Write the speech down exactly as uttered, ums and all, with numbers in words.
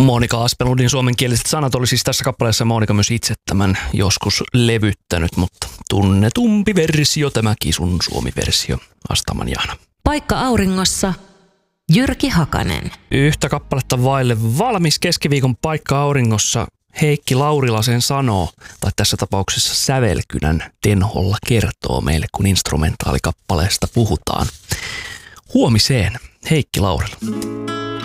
Monika Aspelundin suomenkieliset sanat oli siis tässä kappaleessa. Monika myös itse tämän joskus levyttänyt, mutta tunnetumpi versio, tämä Kisun Suomi-versio, Astaman Jaana. Paikka auringossa, Jyrki Hakanen. Yhtä kappaletta vaille valmis keskiviikon Paikka auringossa. Heikki Laurila sen sanoo, tai tässä tapauksessa Sävelkynän Tenholla kertoo meille, kun instrumentaalikappaleesta puhutaan. Huomiseen, Heikki Laurila.